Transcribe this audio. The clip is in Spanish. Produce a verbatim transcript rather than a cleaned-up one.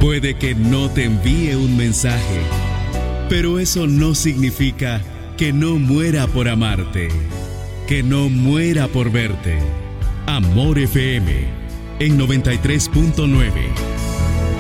Puede que no te envíe un mensaje, pero eso no significa que no muera por amarte, que no muera por verte. Amor F M en noventa y tres punto nueve.